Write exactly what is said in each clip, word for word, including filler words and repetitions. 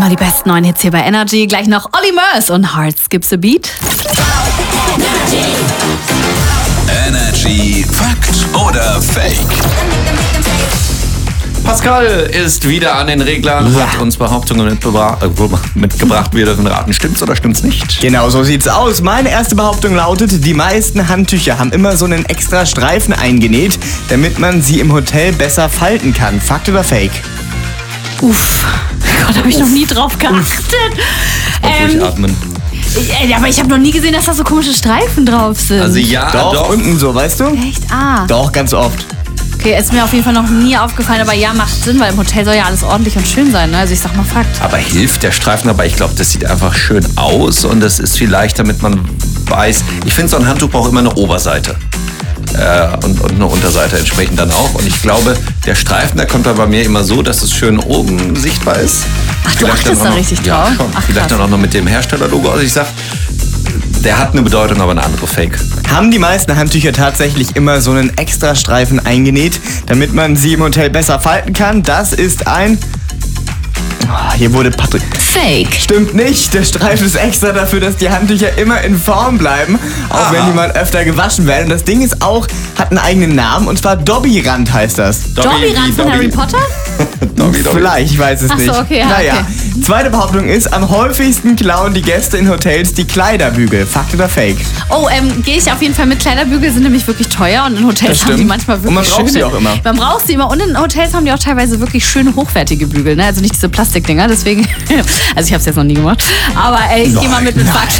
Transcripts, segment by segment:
erstmal die besten neuen Hits hier bei Energy. Gleich noch Olly Murs und Heart Skips a Beat. Energy Fakt oder Fake? Pascal ist wieder an den Reglern, Ja. hat uns Behauptungen mitbebra- äh, mitgebracht. Wir dürfen raten, stimmt's oder stimmt's nicht? Genau, so sieht's aus. Meine erste Behauptung lautet, die meisten Handtücher haben immer so einen extra Streifen eingenäht, damit man sie im Hotel besser falten kann. Fakt oder Fake? Uff, Gott, habe ich noch nie drauf geachtet. Ähm, Durchatmen. äh, aber ich habe noch nie gesehen, dass da so komische Streifen drauf sind. Also ja, Doch, doch. unten so, weißt du? Echt? Ah. Doch, ganz oft. Okay, ist mir auf jeden Fall noch nie aufgefallen, aber ja, macht Sinn, weil im Hotel soll ja alles ordentlich und schön sein, ne? Also ich sag mal Fakt. Aber hilft der Streifen dabei? Ich glaube, das sieht einfach schön aus und das ist vielleicht, damit man weiß. Ich finde, so ein Handtuch braucht immer eine Oberseite. Äh, und, und eine Unterseite entsprechend dann auch. Und ich glaube, der Streifen, der kommt da bei mir immer so, dass es schön oben sichtbar ist. Ach, du Vielleicht achtest dann auch da noch- richtig Ja, drauf? schon. Ach, Vielleicht krass. dann auch noch mit dem Herstellerlogo. Also ich sag, der hat eine Bedeutung, aber eine andere Fake. Haben die meisten Handtücher tatsächlich immer so einen extra Streifen eingenäht, damit man sie im Hotel besser falten kann? Das ist ein... Ah, hier wurde Patrick... Fake. Stimmt nicht. Der Streifen ist extra dafür, dass die Handtücher immer in Form bleiben, auch Aha. wenn die mal öfter gewaschen werden. Und das Ding ist auch, hat einen eigenen Namen, und zwar Dobby-Rand heißt das. Dobby Rand von Harry Potter? Dobby, Dobby. Vielleicht, ich weiß es Ach so, nicht. okay, ja, naja. okay. Zweite Behauptung ist, am häufigsten klauen die Gäste in Hotels die Kleiderbügel. Fakt oder Fake? Oh, ähm, gehe ich auf jeden Fall mit. Kleiderbügel sind nämlich wirklich teuer und in Hotels Das haben die stimmt. manchmal wirklich Und man braucht schöne. sie auch immer. Man braucht sie immer und in Hotels haben die auch teilweise wirklich schöne hochwertige Bügel, ne? Also nicht diese Plastikdinger, deswegen, also ich habe es jetzt noch nie gemacht, aber ey, ich gehe mal mit mit Fakt.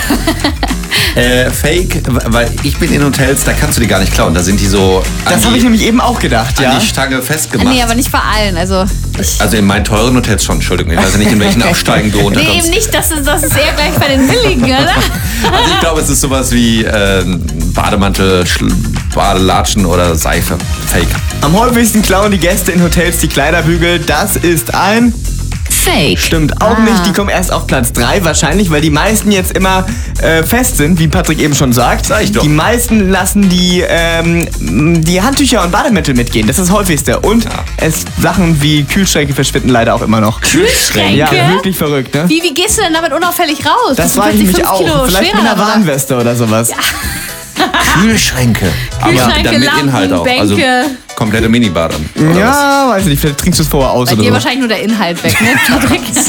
Äh, Fake, weil ich bin in Hotels, da kannst du die gar nicht klauen. Da sind die so an, Das habe die, ich nämlich eben auch gedacht, an ja. die Stange festgemacht. Nee, aber nicht bei allen, also ich... Also in meinen teuren Hotels schon, Entschuldigung. Ich weiß ja nicht, in welchen Absteigen du Nee, unterkommst. eben nicht, das ist, das ist eher gleich bei den billigen, oder? Also ich glaube, es ist sowas wie äh, Bademantel, Schl- Badelatschen oder Seife. Fake. Am häufigsten klauen die Gäste in Hotels die Kleiderbügel. Das ist ein... Fake. Stimmt auch Ah. nicht. Die kommen erst auf Platz drei wahrscheinlich, weil die meisten jetzt immer äh, fest sind, wie Patrick eben schon sagt. Sag ich doch. Die meisten lassen die, ähm, die Handtücher und Bademäntel mitgehen. Das ist das häufigste. Und Ja. es Sachen wie Kühlschränke verschwinden leider auch immer noch. Kühlschränke? Ja, wirklich verrückt, ne? Wie, wie gehst du denn damit unauffällig raus? Das Bist du frage ich plötzlich mich fünf Kilo auch. Vielleicht mit schwerer, einer oder? Warnweste oder sowas. Kühlschränke. Aber Kühlschränke, dann mit Lampen, Inhalt auch. Bänke. Also komplette Minibar dann. oder was? Ja, weiß ich nicht. Vielleicht trinkst du es vorher aus Bei oder dir so. wahrscheinlich nur der Inhalt weg, ne, Patrick?